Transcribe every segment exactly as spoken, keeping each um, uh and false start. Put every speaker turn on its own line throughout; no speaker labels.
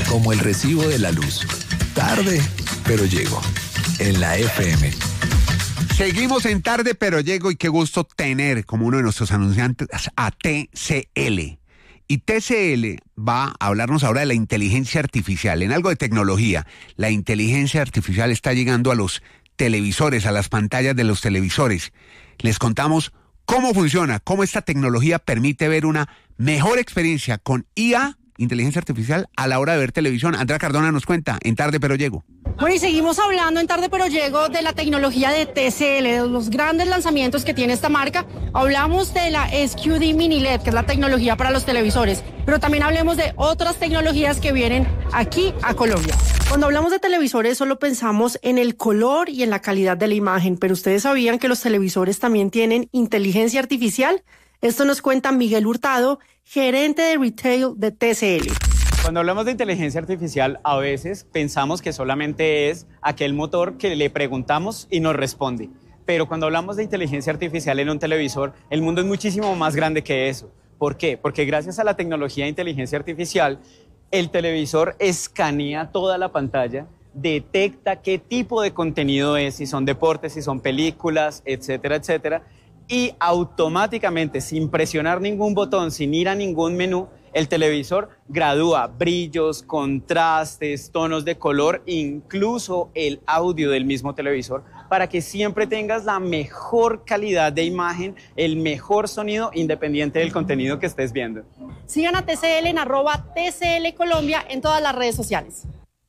como el recibo de la luz. Tarde, pero llego. En la F M.
Seguimos en Tarde, pero llego, y qué gusto tener como uno de nuestros anunciantes a T C L. Y T C L va a hablarnos ahora de la inteligencia artificial, en algo de tecnología. La inteligencia artificial está llegando a los televisores, a las pantallas de los televisores. Les contamos cómo funciona, cómo esta tecnología permite ver una mejor experiencia con I A, inteligencia artificial, a la hora de ver televisión. Andrea Cardona nos cuenta en Tarde, pero llego.
Bueno, y seguimos hablando en Tarde, pero llego de la tecnología de T C L, de los grandes lanzamientos que tiene esta marca. Hablamos de la S Q D Mini L E D, que es la tecnología para los televisores, pero también hablemos de otras tecnologías que vienen aquí a Colombia. Cuando hablamos de televisores solo pensamos en el color y en la calidad de la imagen, pero ¿ustedes sabían que los televisores también tienen inteligencia artificial? Esto nos cuenta Miguel Hurtado, gerente de retail de T C L.
Cuando hablamos de inteligencia artificial, a veces pensamos que solamente es aquel motor que le preguntamos y nos responde. Pero cuando hablamos de inteligencia artificial en un televisor, el mundo es muchísimo más grande que eso. ¿Por qué? Porque gracias a la tecnología de inteligencia artificial, el televisor escanea toda la pantalla, detecta qué tipo de contenido es, si son deportes, si son películas, etcétera, etcétera, y automáticamente, sin presionar ningún botón, sin ir a ningún menú, el televisor gradúa brillos, contrastes, tonos de color, incluso el audio del mismo televisor, para que siempre tengas la mejor calidad de imagen, el mejor sonido, independiente del contenido que estés viendo.
Sigan a T C L en arroba T C L Colombia en todas las redes sociales.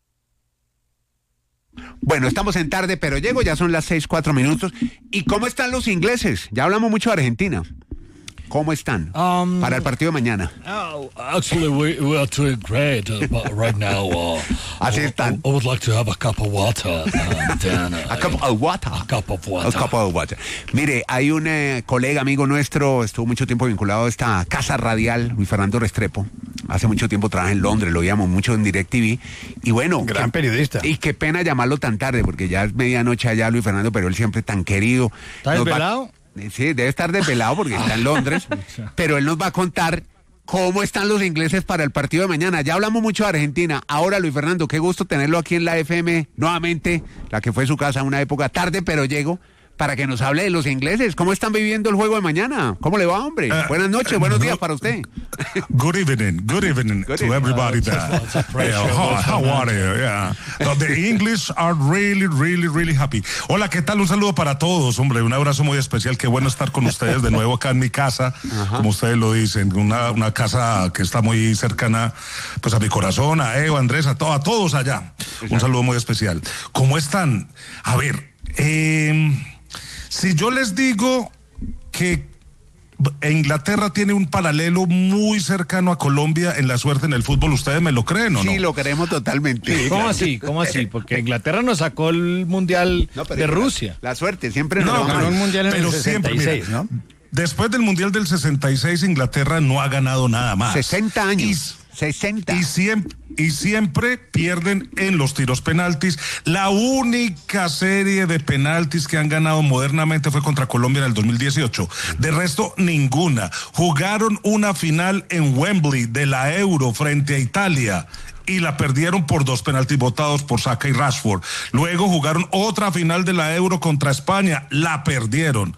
Bueno, estamos en Tarde, pero llego, ya son las seis, cuatro minutos. ¿Y cómo están los ingleses? Ya hablamos mucho de Argentina. ¿Cómo están
um,
para el partido de mañana?
Oh, actually, we, we are doing great, uh, but right now, uh,
Así
I,
están.
I, I would like to have a cup of water. And then, uh,
a cup of water.
A cup of water.
A cup of water. Mire, hay un eh, colega, amigo nuestro, estuvo mucho tiempo vinculado a esta casa radial, Luis Fernando Restrepo. Hace mucho tiempo trabaja en Londres, lo veíamos mucho en DirecTV. Y bueno,
gran
qué,
periodista.
Y qué pena llamarlo tan tarde, porque ya es medianoche allá, Luis Fernando, pero él siempre tan querido.
¿Está desvelado?
Sí, debe estar desvelado porque está en Londres, pero él nos va a contar cómo están los ingleses para el partido de mañana. Ya hablamos mucho de Argentina. Ahora, Luis Fernando, qué gusto tenerlo aquí en la F M, nuevamente, la que fue su casa una época. Tarde, pero llego, para que nos hable de los ingleses. ¿Cómo están viviendo el juego de mañana? ¿Cómo le va, hombre? Uh, Buenas noches, uh, buenos días para usted.
Good evening, good evening good to evening. everybody there. Yeah, how, how are you? Yeah. No, the English are really, really, really happy. Hola, ¿qué tal? Un saludo para todos, hombre. Un abrazo muy especial. Qué bueno estar con ustedes de nuevo acá en mi casa, Ajá. como ustedes lo dicen. Una, una casa que está muy cercana pues a mi corazón, a Eva, a Andrés, a, to, a todos allá. Exacto. Un saludo muy especial. ¿Cómo están? A ver, eh... si yo les digo que Inglaterra tiene un paralelo muy cercano a Colombia en la suerte en el fútbol, ¿ustedes me lo creen o no?
Sí, lo creemos totalmente.
Sí, ¿Cómo claro. así? ¿Cómo así? Porque Inglaterra nos sacó el Mundial no, de Rusia.
La, la suerte, siempre nos
no,
ganó
el Mundial en el sesenta y seis, ¿no? Después del Mundial del sesenta y seis, Inglaterra no ha ganado nada más.
sesenta años. Y, sesenta.
Y siempre, y siempre pierden en los tiros penaltis. La única serie de penaltis que han ganado modernamente fue contra Colombia en el dos mil dieciocho. De resto, ninguna. Jugaron una final en Wembley de la Euro frente a Italia y la perdieron por dos penaltis votados por Saka y Rashford. Luego jugaron otra final de la Euro contra España, la perdieron.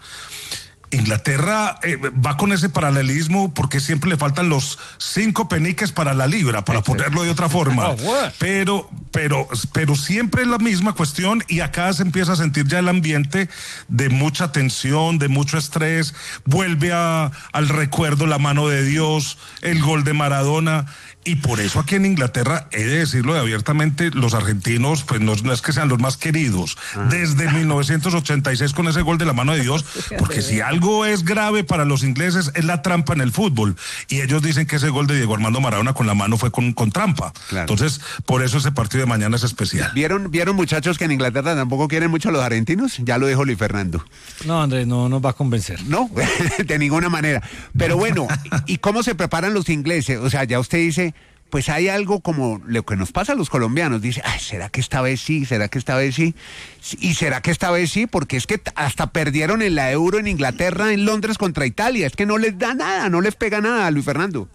Inglaterra eh, va con ese paralelismo porque siempre le faltan los cinco peniques para la libra, para Exacto. ponerlo de otra forma. Oh, pero, pero, pero siempre es la misma cuestión y acá se empieza a sentir ya el ambiente de mucha tensión, de mucho estrés. Vuelve a, al recuerdo la mano de Dios, el gol de Maradona. Y por eso aquí en Inglaterra, he de decirlo abiertamente, los argentinos, pues no, no es que sean los más queridos, ah. desde mil novecientos ochenta y seis con ese gol de la mano de Dios, porque si algo es grave para los ingleses es la trampa en el fútbol, y ellos dicen que ese gol de Diego Armando Maradona con la mano fue con, con trampa, claro. Entonces por eso ese partido de mañana es especial.
¿Vieron, vieron muchachos que en Inglaterra tampoco quieren mucho a los argentinos? Ya lo dijo Luis Fernando.
No, Andrés, no nos va a convencer.
No, de ninguna manera. Pero bueno, ¿y cómo se preparan los ingleses? O sea, ya usted dice... pues hay algo como lo que nos pasa a los colombianos. Dice, ay, ¿será que esta vez sí? ¿Será que esta vez sí? ¿Y será que esta vez sí? Porque es que hasta perdieron en la Euro en Inglaterra, en Londres contra Italia. Es que no les da nada, no les pega nada, Luis Fernando.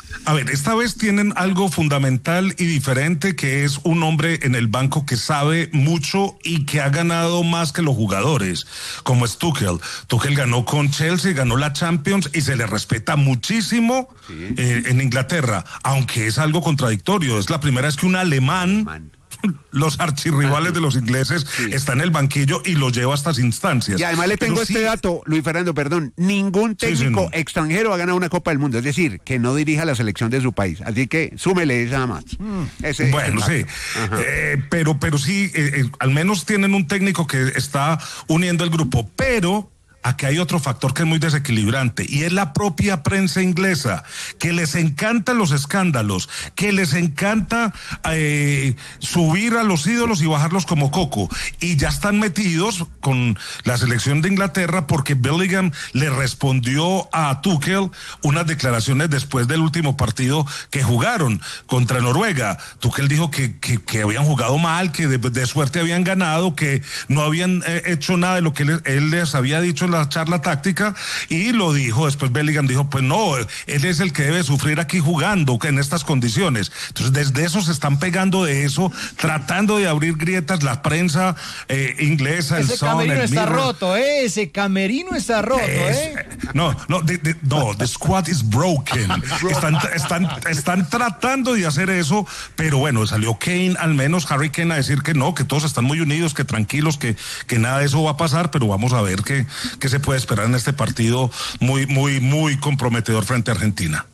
A ver, esta vez tienen algo fundamental y diferente, que es un hombre en el banco que sabe mucho y que ha ganado más que los jugadores, como es Tuchel. Tuchel ganó con Chelsea, ganó la Champions y se le respeta muchísimo sí. eh, en Inglaterra, aunque es algo contradictorio. Es la primera vez que un alemán... Man. Los archirrivales de los ingleses sí. está en el banquillo y lo lleva a estas instancias.
Y además le tengo Pero este sí, dato, Luis Fernando, perdón, ningún técnico sí, sí, no. extranjero ha ganado una Copa del Mundo, es decir, que no dirija la selección de su país, así que súmele esa más. Mm, ese,
bueno, sí, eh, pero, pero sí, eh, eh, al menos tienen un técnico que está uniendo el grupo, pero... Aquí hay otro factor que es muy desequilibrante y es la propia prensa inglesa, que les encantan los escándalos, que les encanta eh, subir a los ídolos y bajarlos como coco, y ya están metidos con la selección de Inglaterra porque Bellingham le respondió a Tuchel unas declaraciones después del último partido que jugaron contra Noruega. Tuchel dijo que, que, que habían jugado mal, que de, de suerte habían ganado, que no habían eh, hecho nada de lo que él, él les había dicho en la charla táctica, y lo dijo. Después Bellingham dijo, pues no, él es el que debe sufrir aquí jugando en estas condiciones. Entonces desde eso se están pegando de eso, tratando de abrir grietas la prensa eh, inglesa,
ese
el Sun,
camerino
el
está
Mirror.
roto, ¿eh? Ese camerino está roto,
es,
¿eh?
No, no, de, de, no, the squad is broken. Están, están, están tratando de hacer eso, pero bueno, salió Kane, al menos Harry Kane, a decir que no, que todos están muy unidos, que tranquilos, que, que nada de eso va a pasar, pero vamos a ver qué, qué se puede esperar en este partido muy, muy, muy comprometedor frente a Argentina.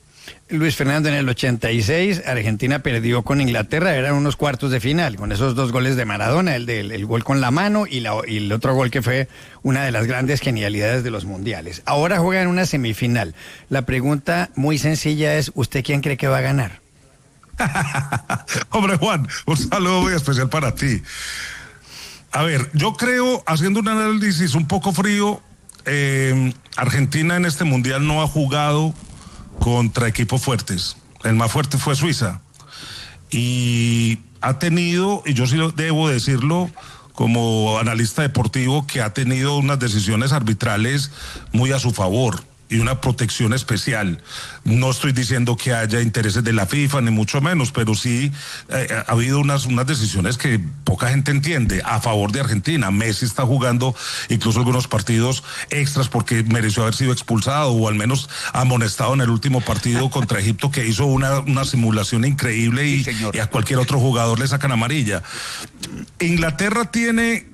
Luis Fernando, en el ochenta y seis, Argentina perdió con Inglaterra, eran unos cuartos de final, con esos dos goles de Maradona, el del el gol con la mano y, la, y el otro gol que fue una de las grandes genialidades de los mundiales. Ahora juegan una semifinal. La pregunta muy sencilla es, ¿usted quién cree que va a ganar?
Hombre, Juan, un saludo muy especial para ti. A ver, yo creo, haciendo un análisis un poco frío, eh, Argentina en este mundial no ha jugado contra equipos fuertes. El más fuerte fue Suiza. Y ha tenido, y yo sí debo decirlo como analista deportivo, que ha tenido unas decisiones arbitrales muy a su favor y una protección especial. No estoy diciendo que haya intereses de la FIFA, ni mucho menos, pero sí eh, ha habido unas, unas decisiones que poca gente entiende a favor de Argentina. Messi está jugando incluso algunos partidos extras porque mereció haber sido expulsado o al menos amonestado en el último partido contra Egipto, que hizo una, una simulación increíble y, sí, y a cualquier otro jugador le sacan amarilla. Inglaterra tiene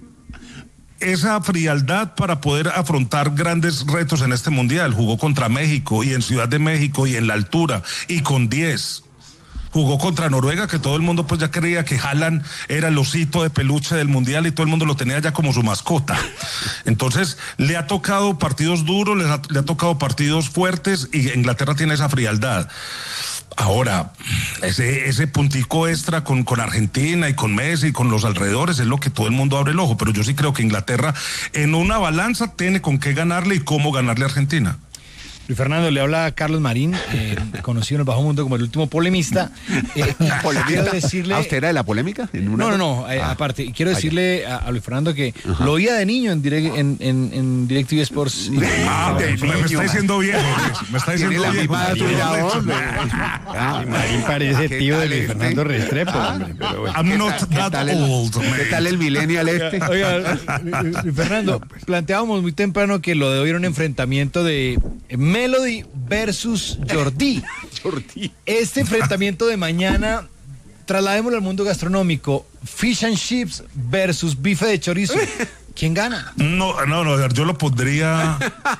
esa frialdad para poder afrontar grandes retos en este mundial. Jugó contra México y en Ciudad de México y en la altura y con diez. Jugó contra Noruega, que todo el mundo pues ya creía que Haaland era el osito de peluche del mundial y todo el mundo lo tenía ya como su mascota. Entonces le ha tocado partidos duros, le ha, le ha tocado partidos fuertes y Inglaterra tiene esa frialdad. Ahora, ese, ese puntico extra con, con Argentina y con Messi y con los alrededores es lo que todo el mundo abre el ojo, pero yo sí creo que Inglaterra en una balanza tiene con qué ganarle y cómo ganarle a Argentina.
Luis Fernando, le habla a Carlos Marín, eh, conocido en el bajo mundo como el último polemista. Eh, quiero decirle...
¿Ah, usted era de la polémica? ¿En una...
No, no, no, eh, ah. aparte, quiero decirle a, a Luis Fernando que Ajá. lo oía de niño en, direct, en, en, en DirecTV Sports.
Ah, de me, me está diciendo viejo, me está diciendo
la
viejo.
Misma tuya, hombre.
Ah, Marín parece tío de Luis Fernando Restrepo, ah, hombre, pero bueno.
I'm not that old,
man. ¿Qué tal el millennial este?
Oiga, Luis Fernando, planteábamos muy temprano que lo de hoy era un enfrentamiento de Melody versus Jordi.
Jordi.
Este enfrentamiento de mañana, trasladémoslo al mundo gastronómico. Fish and chips versus bife de chorizo. ¿Quién gana?
No, no, no, yo lo pondría.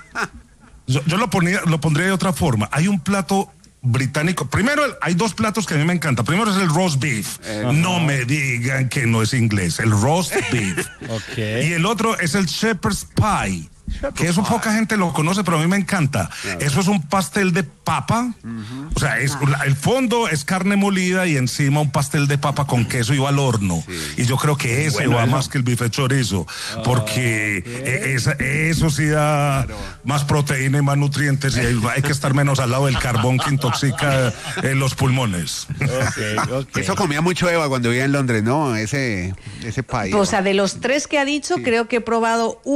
Yo, yo lo ponía, lo pondría de otra forma. Hay un plato británico. Primero, hay dos platos que a mí me encantan. Primero es el roast beef. Uh-huh. No me digan que no es inglés. El roast beef.
Okay.
Y el otro es el shepherd's pie, que eso poca gente lo conoce, pero a mí me encanta. Claro. Eso es un pastel de papa, uh-huh. o sea, es, el fondo es carne molida y encima un pastel de papa con queso y va al horno. Sí. Y yo creo que ese bueno, va eso. más que el bife chorizo, oh, porque okay. es, eso sí da claro. más proteína y más nutrientes y hay, hay que estar menos al lado del carbón que intoxica en los pulmones.
Okay, okay. Eso comía mucho Eva cuando vivía en Londres, ¿no? Ese, ese país.
O sea, de los tres que ha dicho, sí. creo que he probado uno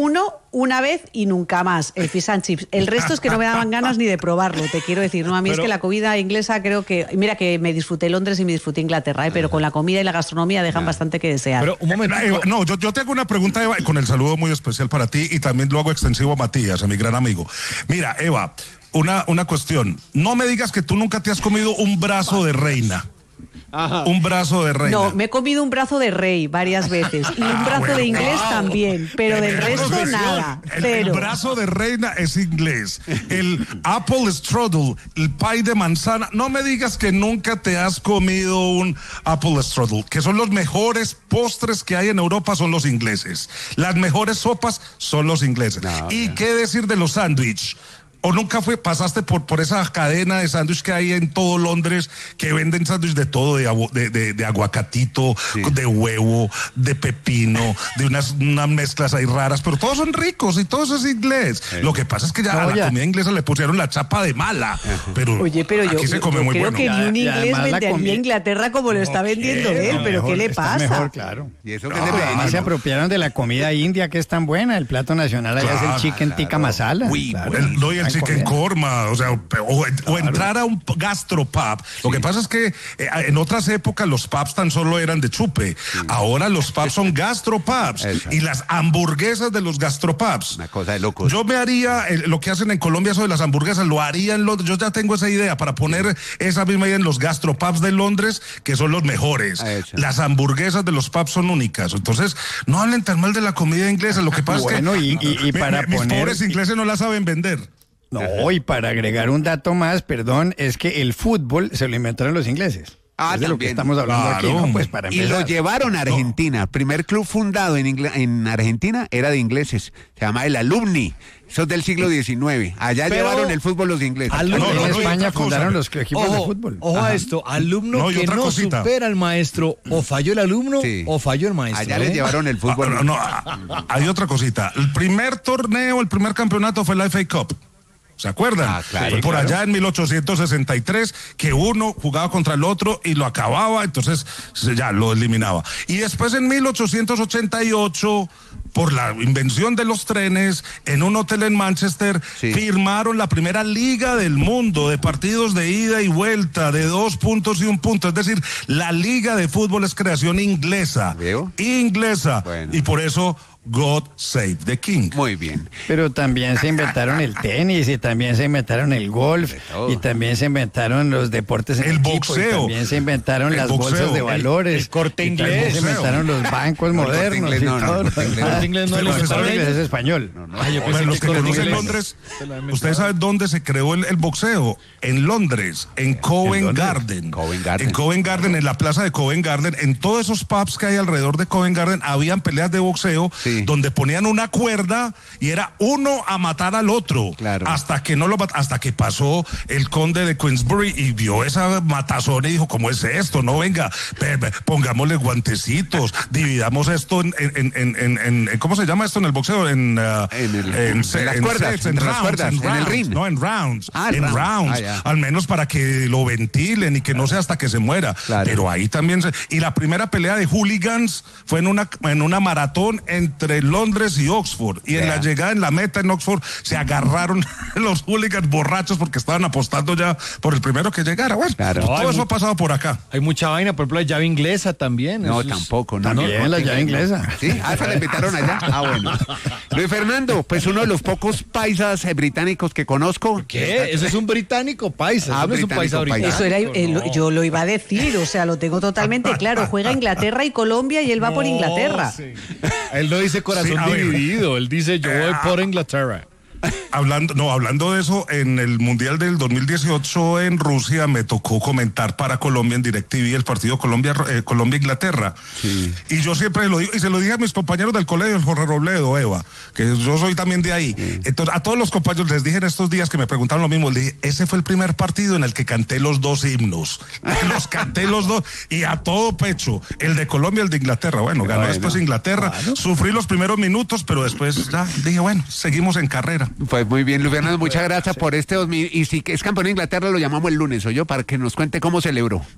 una vez y nunca más, el fish and chips. El resto es que no me daban ganas ni de probarlo, te quiero decir. No, a mí pero, es que la comida inglesa creo que... Mira que me disfruté Londres y me disfruté Inglaterra, ¿eh? Pero con la comida y la gastronomía dejan bastante que desear.
Pero un momento. Eva, no, yo, yo tengo una pregunta, Eva, con el saludo muy especial para ti y también lo hago extensivo a Matías, a mi gran amigo. Mira, Eva, una, una cuestión. No me digas que tú nunca te has comido un brazo de reina. Ajá. Un brazo de reina.
No, me he comido un brazo de rey varias veces y un ah, brazo bueno, de inglés wow. también, pero del resto nada.
El,
pero...
el brazo de reina es inglés. El apple strudel, el pie de manzana. No me digas que nunca te has comido un apple strudel, que son los mejores postres que hay en Europa, son los ingleses. Las mejores sopas son los ingleses. No, ¿Y no. qué decir de los sándwiches? ¿O nunca fue, pasaste por, por esa cadena de sándwich que hay en todo Londres, que venden sándwich de todo, de, de, de, de aguacatito, sí. de huevo, de pepino, de unas, unas mezclas ahí raras, pero todos son ricos y todo eso es inglés. Sí. Lo que pasa es que ya no, a la ya. comida inglesa le pusieron la chapa de mala, pero,
Oye, pero
aquí
yo,
se come
yo
muy
creo
bueno.
que ni un inglés vendería Inglaterra como lo está vendiendo él, no, pero mejor, ¿qué le pasa?
Mejor, claro.
Y eso
no,
que
además no. se apropiaron de la comida india que es tan buena, el plato nacional allá claro, es el chicken tikka claro. masala.
Uy, claro. el, no, y el chicken korma. O sea, o, o, o entrar a un gastropub. Sí. Lo que pasa es que eh, en otras épocas los pubs tan solo eran de chupe. Sí. Ahora los pubs son gastropubs. Eso. Y las hamburguesas de los gastropubs.
Una cosa de locos.
Yo me haría, eh, lo que hacen en Colombia eso de las hamburguesas, lo haría en Londres. Yo ya tengo esa idea para poner esa misma idea en los gastropubs de Londres, que son los mejores. Eso. Las hamburguesas de los pubs son únicas. Entonces, no hablen tan mal de la comida inglesa. Lo que pasa bueno, es que
y, y, y para
mi,
poner...
mis pobres ingleses no la saben vender.
No, y para agregar un dato más, perdón, es que el fútbol se lo inventaron los ingleses.
Ah,
es de lo que estamos hablando claro. aquí, ¿no? Pues para
y lo llevaron a Argentina. El no. primer club fundado en, Ingl- en Argentina era de ingleses. Se llama el Alumni. Eso es del siglo diecinueve. Allá
Pero,
llevaron el fútbol los ingleses.
Alumno, no, no, en no, España fundaron los equipos
ojo,
de fútbol.
Ojo Ajá. a esto, alumno no, que no cosita. supera al maestro, o falló el alumno sí. o falló el maestro.
Allá
¿eh?
les llevaron el fútbol.
Ah, no, no, hay otra cosita. El primer torneo, el primer campeonato fue la F A Cup. ¿Se acuerdan? Ah, claro, Fue por claro. allá en mil ochocientos sesenta y tres que uno jugaba contra el otro y lo acababa, entonces ya lo eliminaba. Y después en mil ochocientos ochenta y ocho, por la invención de los trenes, en un hotel en Manchester, sí. firmaron la primera liga del mundo de partidos de ida y vuelta, de dos puntos y un punto. Es decir, la liga de fútbol es creación inglesa. ¿Veo? Inglesa. Bueno. Y por eso... God Save the King.
Muy bien.
Pero también se inventaron el tenis y también se inventaron el golf y también se inventaron los deportes en
el
equipo,
boxeo.
Y también se inventaron el las boxeo. bolsas de valores.
El, el corte inglés.
Se inventaron los bancos modernos. El corte inglés no, no, no, el corte inglés es español.
No, no. Ay, yo pensé los que conocen Londres, ustedes saben dónde se creó el, el boxeo. En Londres, en Covent Garden.
Covent Garden.
En Covent Garden, en la plaza de Covent Garden, en todos esos pubs que hay alrededor de Covent Garden, habían peleas de boxeo. Sí. Donde ponían una cuerda y era uno a matar al otro, claro. hasta que no lo hasta que pasó el conde de Queensbury y vio esa matazón y dijo, ¿cómo es esto? No, venga, pongámosle guantecitos, dividamos esto en, en, en, en, en ¿cómo se llama esto en el boxeo? En, uh,
en, el, en, en, en las en cuerdas, sets, en, en rounds, las cuerdas, en, rounds, en el ring.
No, en rounds,
ah,
en
round.
rounds, ah, al menos para que lo ventilen y que claro. no sea hasta que se muera. Claro. Pero ahí también se, y la primera pelea de hooligans fue en una en una maratón entre Londres y Oxford, y yeah. en la llegada en la meta en Oxford se agarraron los hooligans borrachos porque estaban apostando ya por el primero que llegara. Bueno, claro. todo no, eso ha pasado por acá.
Hay mucha vaina, por ejemplo, la llave inglesa también.
No, eso tampoco.
Es... No, también no, la llave inglesa.
Sí, ah, se la invitaron allá. Ah, bueno. Luis Fernando, pues uno de los pocos paisas eh, británicos que conozco.
¿Qué? Eso es un británico paisa. Ah, no es un paisa británico.
Eso era, el, no. yo lo iba a decir, o sea, lo tengo totalmente claro. Juega Inglaterra y Colombia y él va no, por Inglaterra.
Sí. Él no dice corazón sí, dividido, él dice yo voy por Inglaterra.
Hablando, no, hablando de eso, en el Mundial del dos mil dieciocho en Rusia me tocó comentar para Colombia en DirecTV el partido Colombia eh, Colombia-Inglaterra. Sí. Y yo siempre lo digo, y se lo dije a mis compañeros del colegio, el Jorge Robledo, Eva, que yo soy también de ahí. Sí. Entonces, a todos los compañeros les dije en estos días que me preguntaron lo mismo, les dije, ese fue el primer partido en el que canté los dos himnos. Los canté los dos, y a todo pecho, el de Colombia y el de Inglaterra. Bueno, ganó bueno, después Inglaterra, claro. Sufrí los primeros minutos, pero después ya dije, bueno, seguimos en carrera.
Pues muy bien, Luis Fernando, muchas gracias por este dos mil. Y si es campeón de Inglaterra, lo llamamos el lunes, ¿o yo? Para que nos cuente cómo celebró, ¿vale?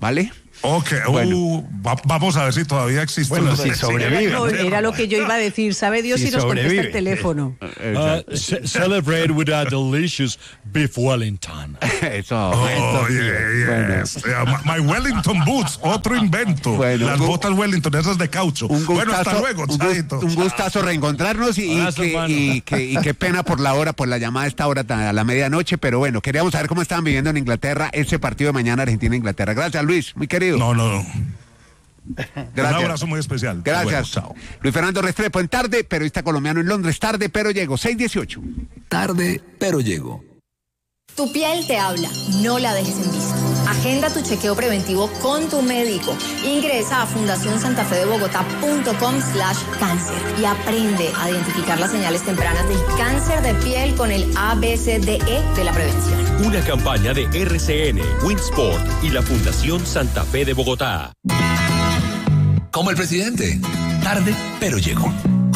Ok,
Bueno.
uh, va- vamos a ver si todavía existe.
Bueno,
una-
si sobrevive.
No, era lo que yo iba a decir. Sabe Dios
Si
si nos contesta
sobrevive.
el teléfono.
Uh, ce- celebrate with a delicious beef Wellington.
Eso.
Oh,
eso sí.
yeah, yes. Yeah, my, my Wellington Boots, otro invento.
Bueno,
Las
un gu-
botas Wellington, esas de caucho.
Un gustazo,
Bueno, hasta luego,
un, gus-
chaito.
un gustazo reencontrarnos y, y
Abrazo,
que,
hermano.
y, que, y qué pena por la hora, por la llamada a esta hora tan- a la medianoche, pero bueno, queríamos saber cómo estaban viviendo en Inglaterra ese partido de mañana Argentina-Inglaterra. Gracias, Luis, muy querido.
No, no, no.
Gracias.
Un abrazo muy especial.
Gracias.
Bueno, chao.
Luis Fernando Restrepo en tarde, periodista colombiano en Londres, tarde, pero llego, seis dieciocho.
Tarde, pero llego.
Tu piel te habla, no la dejes en visto. Agenda tu chequeo preventivo con tu médico. Ingresa a fundación santa fe de bogotá punto com slash cáncer y aprende a identificar las señales tempranas del cáncer de piel con el A B C D E de la prevención.
Una campaña de R C N, Winsport y la Fundación Santa Fe de Bogotá.
Como el presidente. Tarde, pero llego.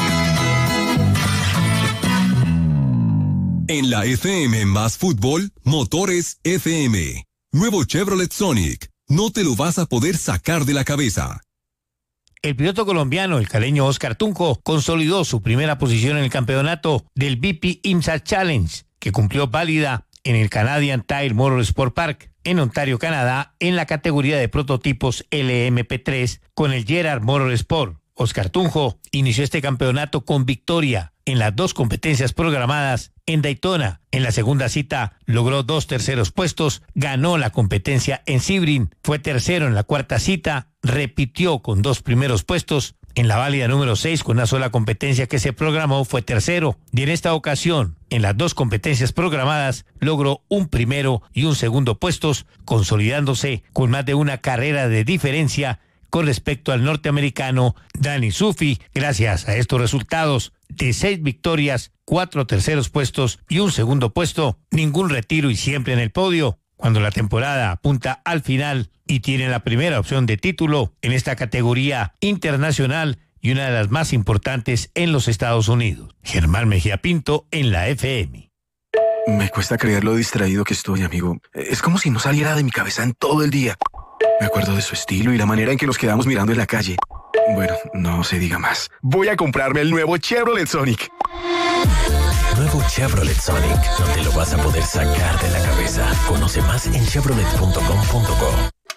En la F M más fútbol, Motores F M. Nuevo Chevrolet Sonic. No te lo vas a poder sacar de la cabeza.
El piloto colombiano, el caleño Oscar Tunjo, consolidó su primera posición en el campeonato del B P IMSA Challenge, que cumplió válida en el Canadian Tire Motorsport Park en Ontario, Canadá, en la categoría de prototipos L M P tres con el Gerard Motorsport. Oscar Tunjo inició este campeonato con victoria en las dos competencias programadas en Daytona. En la segunda cita logró dos terceros puestos, ganó la competencia en Sebring, fue tercero en la cuarta cita, repitió con dos primeros puestos. En la válida número seis, con una sola competencia que se programó, fue tercero. Y en esta ocasión, en las dos competencias programadas, logró un primero y un segundo puestos, consolidándose con más de una carrera de diferencia con respecto al norteamericano Danny Sufi. Gracias a estos resultados de seis victorias, cuatro terceros puestos y un segundo puesto, ningún retiro y siempre en el podio. Cuando la temporada apunta al final y tiene la primera opción de título en esta categoría internacional y una de las más importantes en los Estados Unidos. Germán Mejía Pinto en la F M.
Me cuesta creer lo distraído que estoy, amigo. Es como si no saliera de mi cabeza en todo el día. Me acuerdo de su estilo y la manera en que nos quedamos mirando en la calle. Bueno, no se diga más. Voy a comprarme el nuevo Chevrolet Sonic.
Nuevo Chevrolet Sonic. No te lo vas a poder sacar de la cabeza. Conoce más en chevrolet punto com punto co.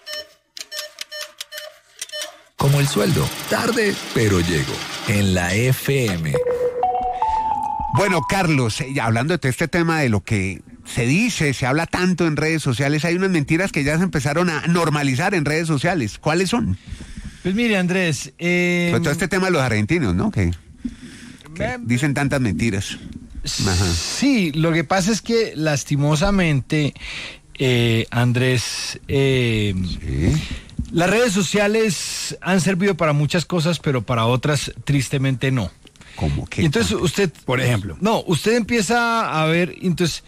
Como el sueldo. Tarde, pero llego. En la F M.
Bueno, Carlos, eh, hablando de todo este tema de lo que se dice, se habla tanto en redes sociales, hay unas mentiras que ya se empezaron a normalizar en redes sociales. ¿Cuáles son?
Pues mire, Andrés. Eh,
Sobre todo este tema de los argentinos, ¿no? Que, que dicen tantas mentiras. Ajá.
Sí, lo que pasa es que lastimosamente, eh, Andrés, eh,
Sí.
las redes sociales han servido para muchas cosas, pero para otras tristemente no.
¿Cómo que?
Y entonces usted,
Por ejemplo.
no, usted empieza a ver, entonces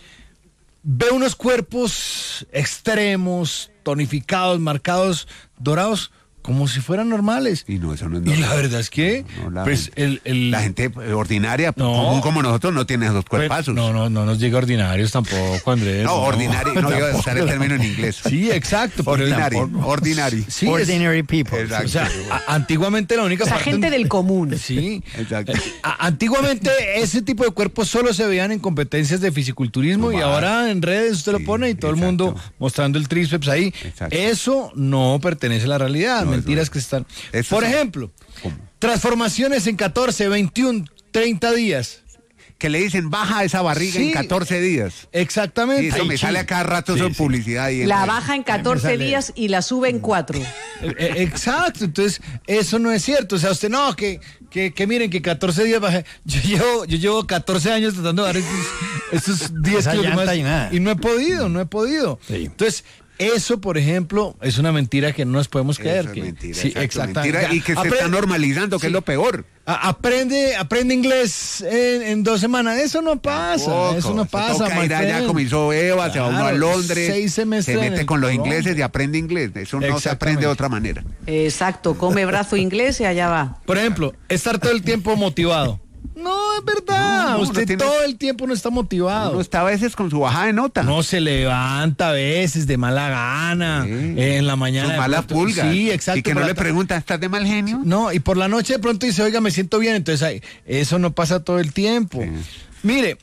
ve unos cuerpos extremos, tonificados, marcados, dorados, como si fueran normales.
Y no, eso no es
Y
normal.
la verdad es que,
No, no, la,
pues, el, el-
la gente eh, ordinaria,
No.
común como nosotros, no tiene esos
pues,
cuerpazos.
no, no, no nos llega ordinarios tampoco, Andrés.
No, ordinario, no iba a usar el término en inglés.
Sí, exacto. pero
Ordinary,
tampoco-
ordinary.
Sí, es-
Ordinary people.
Exacto.
o sea, a- antiguamente la única
O sea,
parte
gente
donde-
del común.
Sí.
Exacto.
Eh, a- antiguamente ese tipo de cuerpos solo se veían en competencias de fisiculturismo
No
y
más.
ahora en redes usted
Sí,
lo pone y todo
exacto.
el mundo mostrando el tríceps ahí.
Exacto.
Eso no pertenece a la realidad,
No,
mentiras
eso-
que están.
eso
Por
son-
ejemplo,
¿Cómo?
transformaciones en catorce, veintiuno, treinta días.
Que le dicen, baja esa barriga
Sí.
en catorce días.
Exactamente.
Sí, eso
Ay,
me
sí.
sale a cada rato,
Sí,
eso en
sí.
publicidad. Y en
La
redes.
baja en catorce
sale.
días y la sube en cuatro.
Eh, eh, Exacto, entonces eso no es cierto. O sea, usted no, que, que, que miren que catorce días bajé. Yo llevo, yo llevo catorce años tratando de dar esos, esos diez
Esa
kilos
llanta
más
y nada.
y no he podido, no he podido.
Sí.
Entonces, eso, por ejemplo, es una mentira que no nos podemos
Eso
creer.
es
que,
mentira,
sí,
exacto,
exactamente.
mentira, y que se
Apre-
está normalizando, que
Sí.
es lo peor.
A- Aprende, aprende inglés en, en dos semanas. Eso no pasa,
Tampoco.
eso no
Se
pasa.
toca
my
ir allá
friend.
como hizo Eva, se va uno a
Claro,
Londres,
seis semestres
se
en
mete
el
con los
Colombia.
ingleses y aprende inglés. Eso no se
Exactamente.
aprende de otra manera.
Exacto, come brazo inglés y allá va.
Por ejemplo, estar todo el tiempo motivado. No, es verdad.
No, no,
Usted
no tiene-
todo el tiempo no está motivado.
Uno está a veces con su bajada de nota.
No se levanta a veces de mala gana.
Sí.
eh, en la mañana.
Sus
de
malas
pronto-
pulgas.
Sí, exacto.
Y que
por
no
la
le
ta-
preguntan, ¿estás de mal genio?
No, y por la noche de pronto dice, oiga, me siento bien. Entonces, ay, eso no pasa todo el tiempo.
Sí.
Mire,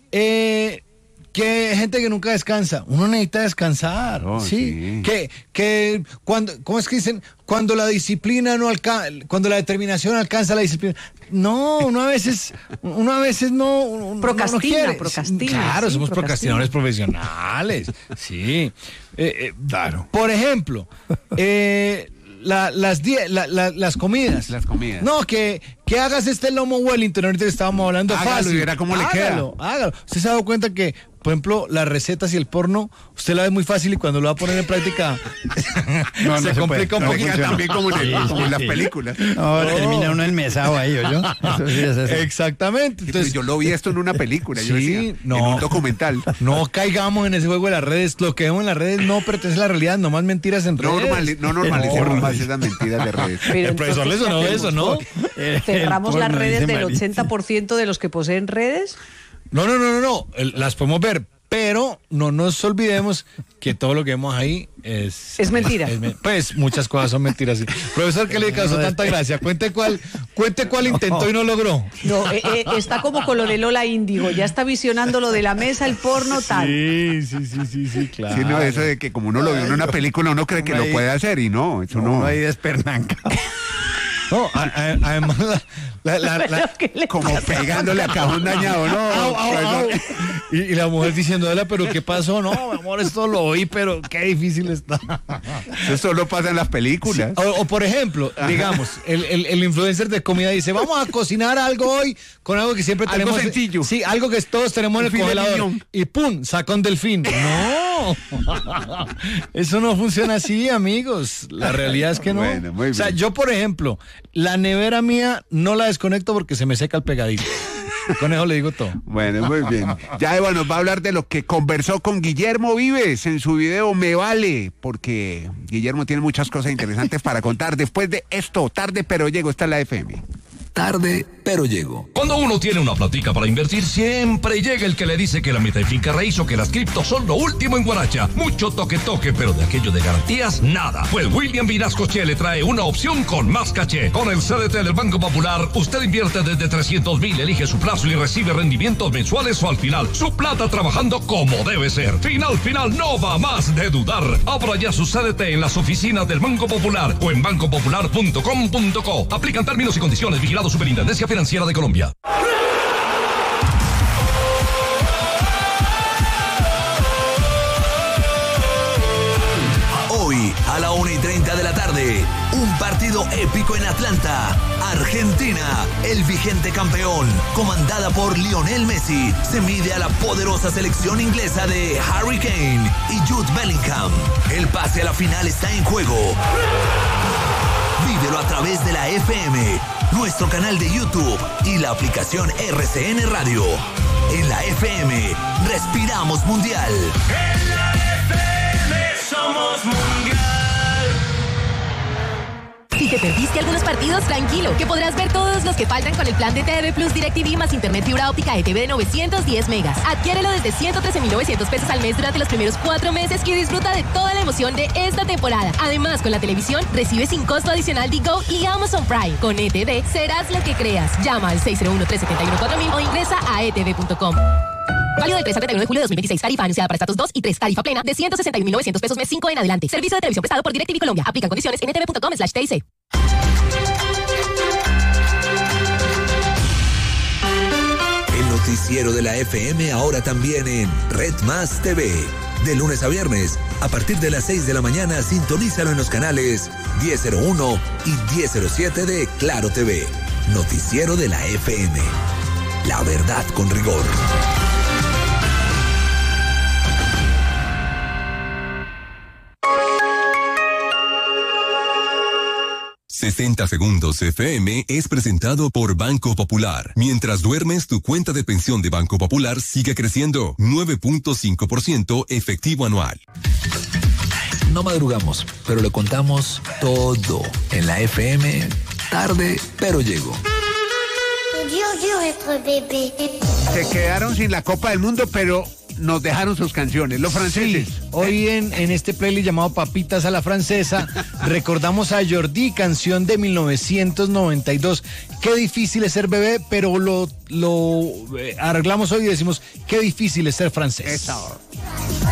eh, que gente que nunca descansa. Uno necesita descansar.
Oh,
sí.
sí.
Que, que cuando, ¿cómo es que dicen? Cuando la disciplina no alcanza, cuando la determinación alcanza la disciplina. No, uno a veces, uno a veces no. uno
Procrastina,
no quiere.
procrastina,
Claro,
sí,
somos
procrastina.
procrastinadores profesionales. Sí. Eh, eh, claro. Por ejemplo, eh, la- las, die- la- la- las comidas.
Las comidas.
No, que, que hagas este lomo Wellington, ahorita que estábamos hablando,
Hágalo
fácil.
y verá cómo le queda.
Hágalo, hágalo. ¿Usted se ha dado cuenta que, por ejemplo, las recetas y el porno, usted la ve muy fácil y cuando lo va a poner en práctica
No, no
se,
se
complica
puede.
un
No
poquito?
funciona.
También como en, el-
Sí,
como en
sí,
las
sí.
películas.
No,
No.
termina uno enmesado ahí, ¿o yo? Eso sí es eso.
Exactamente.
Sí, pero
Entonces,
yo lo vi esto en una película, yo
Sí,
decía,
no.
en un documental.
no caigamos en ese juego de las redes. Lo que vemos en las redes no pertenece a la realidad, nomás mentiras en
No,
redes.
normali- no normalicemos
No,
más esas mentiras de redes.
Pero
El profesor le
entonces,
sonó
¿qué
eso,
hacemos?
¿no?
El
¿Cerramos las
porno,
redes
dice
del
Maritza.
ochenta por ciento de los que poseen redes?
No, no, no, no, no. El- Las podemos ver, pero no nos olvidemos que todo lo que vemos ahí es...
Es mentira.
me- pues muchas cosas son mentiras. Sí. Profesor, ¿qué le causó tanta gracia? Cuente cuál, cuente cuál intentó y no logró.
No, eh, eh, está como con lo de Lola Índigo, ya está visionando lo de la mesa, el porno, tal.
Sí, sí, sí, sí, sí, claro.
Sí, no, eso de que como uno lo vio en una película, uno cree que lo
Ahí-
puede hacer y no, eso no.
Uno ahí despernanca.
No, a- a- además la, la- la- la-
Pero, ¿qué le
Como
pasa?
pegándole a cajón dañado, ¿no?
Au, au,
Pues,
au. Y, y la mujer diciendo, "Hola, pero ¿qué pasó? No, mi amor, esto lo oí, pero qué difícil está."
Eso solo pasa en las películas.
O, o, por ejemplo, digamos, el, el, el influencer de comida dice, vamos a cocinar algo hoy con algo que siempre
Algo
tenemos.
sencillo.
Sí, algo que todos tenemos en el
Un filet
congelador.
mignon.
Y pum, saca un delfín. No. Eso no funciona así, amigos. La realidad es que no.
Bueno, muy
o sea,
bien.
yo, por ejemplo, la nevera mía no la desconecto porque se me seca el pegadito. Con eso le digo todo.
Bueno, muy bien. Ya Eva nos va a hablar de lo que conversó con Guillermo Vives en su video Me Vale, porque Guillermo tiene muchas cosas interesantes para contar. Después de esto, tarde pero llego, está en la F M.
Tarde, pero llego.
Cuando uno tiene una platica para invertir, siempre llega el que le dice que la meta de finca raíz o que las criptos son lo último en Guaracha. Mucho toque toque, pero de aquello de garantías, nada. Pues William Vinascoche le trae una opción con más caché. Con el C D T del Banco Popular, usted invierte desde trescientos mil, elige su plazo y recibe rendimientos mensuales o al final. Su plata trabajando como debe ser. Final, final, no va más de dudar. Abra ya su C D T en las oficinas del Banco Popular o en banco popular punto com punto co. Aplican términos y condiciones. Vigilado Superintendencia Financiera de Colombia.
Hoy, a la una y treinta de la tarde, un partido épico en Atlanta. Argentina, el vigente campeón, comandada por Lionel Messi, se mide a la poderosa selección inglesa de Harry Kane y Jude Bellingham. El pase a la final está en juego. Vívelo a través de la F M, nuestro canal de YouTube y la aplicación R C N Radio. En la F M, respiramos mundial.
En la F M somos mundial.
Si te perdiste algunos partidos, tranquilo, que podrás ver todos los que faltan con el plan de T V Plus DirecTV más internet fibra óptica E T V de novecientos diez megas. Adquiérelo desde ciento trece mil novecientos pesos al mes durante los primeros cuatro meses y disfruta de toda la emoción de esta temporada. Además, con la televisión, recibe sin costo adicional Digo y Amazon Prime. Con E T V, serás lo que creas. Llama al seis cero uno, tres siete uno, cuatro mil o ingresa a e t v punto com. Válido del tres al treinta y uno de julio de dos mil veintiséis. Tarifa anunciada para estatus dos y tres. Tarifa plena de ciento sesenta y un mil novecientos pesos mes cinco en adelante. Servicio de televisión prestado por DirecTV Colombia. Aplican condiciones en e t v punto com slash t i c.
El noticiero de la F M ahora también en Red Más T V. De lunes a viernes, a partir de las seis de la mañana, sintonízalo en los canales diez cero uno y diez cero siete de Claro T V. Noticiero de la F M. La verdad con rigor.
sesenta Segundos F M es presentado por Banco Popular. Mientras duermes, tu cuenta de pensión de Banco Popular sigue creciendo. nueve punto cinco por ciento efectivo anual.
No madrugamos, pero le contamos todo en la F M. Tarde, pero llego.
dur, dur être bébé.
Se quedaron sin la Copa del Mundo, pero nos dejaron sus canciones, los franceses.
Sí, hoy en, en este playlist llamado Papitas a la Francesa, recordamos a Jordi, canción de mil novecientos noventa y dos. Qué difícil es ser bebé, pero lo, lo eh, arreglamos hoy y decimos, qué difícil es ser francés.
Esa.